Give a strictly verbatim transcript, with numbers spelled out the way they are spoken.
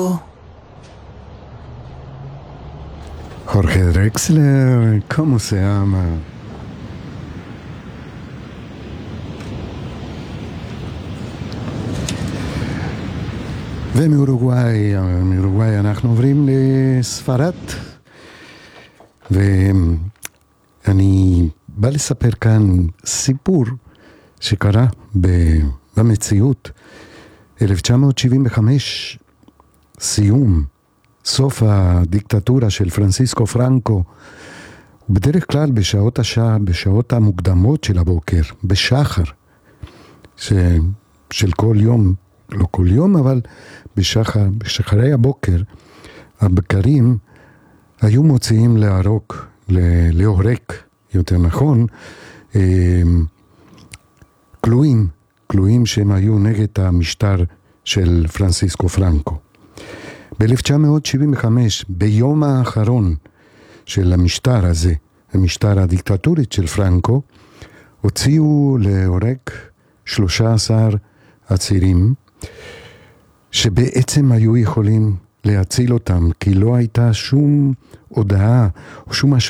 Jorge Drexler, ¿cómo se llama? ומאורוגוואי, מאורוגוואי אנחנו עוברים לספרד, ואני בא לספר כאן סיפור שקרה במציאות. אלף תשע מאות שבעים וחמש, סיום, סוף הדיקטטורה של פרנסיסקו פרנקו, בדרך כלל בשעות השעה, בשעות המוקדמות של הבוקר, בשחר, ש, של כל יום, לא כל יום, אבל בשחר, בשחרי הבוקר, הבקרים היו מוציאים להרוג, להורק, יותר נכון, כלואים, כלואים שהם היו נגד המשטר של פרנסיסקו פרנקו. ב-אלף תשע מאות שבעים וחמש, ביום האחרון של המשטר הזה, המשטר הדיקטטורית של פרנקו, הוציאו להורק שלושה עשר עצירים, שבעצם היו יכולים להציל אותם, כי לא הייתה שום הודעה או שום